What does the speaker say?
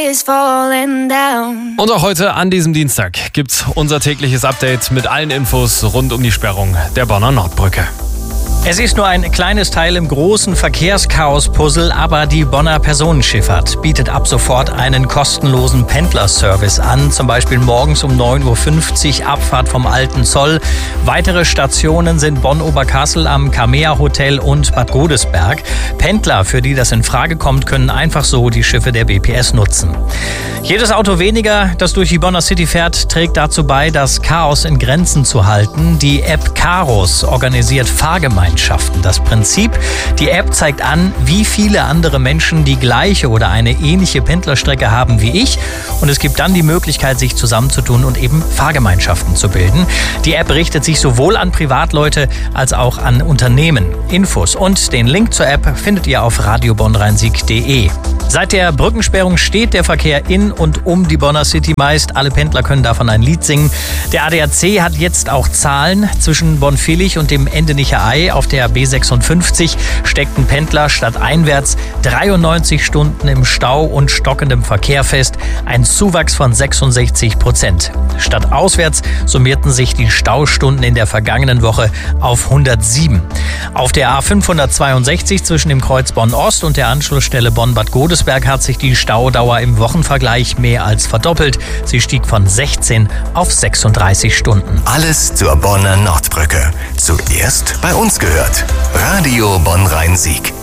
Und auch heute an diesem Dienstag gibt's unser tägliches Update mit allen Infos rund um die Sperrung der Bonner Nordbrücke. Es ist nur ein kleines Teil im großen Verkehrschaos-Puzzle, aber die Bonner Personenschifffahrt bietet ab sofort einen kostenlosen Pendlerservice an, zum Beispiel morgens um 9.50 Uhr Abfahrt vom Alten Zoll. Weitere Stationen sind Bonn-Oberkassel am Kamea Hotel und Bad Godesberg. Pendler, für die das in Frage kommt, können einfach so die Schiffe der BPS nutzen. Jedes Auto weniger, das durch die Bonner City fährt, trägt dazu bei, das Chaos in Grenzen zu halten. Die App Caros organisiert Fahrgemeinschaften. Das Prinzip: die App zeigt an, wie viele andere Menschen die gleiche oder eine ähnliche Pendlerstrecke haben wie ich, und es gibt dann die Möglichkeit, sich zusammenzutun und eben Fahrgemeinschaften zu bilden. Die App richtet sich sowohl an Privatleute als auch an Unternehmen. Infos und den Link zur App findet ihr auf radiobonnrhein-sieg.de. Seit der Brückensperrung steht der Verkehr in und um die Bonner City meist. Alle Pendler können davon ein Lied singen. Der ADAC hat jetzt auch Zahlen. Zwischen Bonn-Villich und dem Endenicher Ei auf der B56 steckten Pendler stadteinwärts 93 Stunden im Stau und stockendem Verkehr fest. Ein Zuwachs von 66%. Stadtauswärts summierten sich die Staustunden in der vergangenen Woche auf 107. Auf der A562 zwischen dem Kreuz Bonn-Ost und der Anschlussstelle Bonn-Bad Godesberg hat sich die Staudauer im Wochenvergleich mehr als verdoppelt. Sie stieg von 16 auf 36 Stunden. Alles zur Bonner Nordbrücke. Zuerst bei uns gehört. Radio Bonn-Rhein-Sieg.